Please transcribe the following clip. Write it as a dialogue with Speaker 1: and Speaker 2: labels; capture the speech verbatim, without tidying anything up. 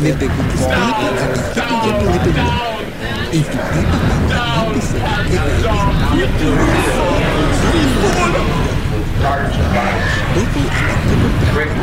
Speaker 1: Mentre consistiti antichi giorni ripetuti. E tu credo che se che vedi tutti i dopo adatto contrario.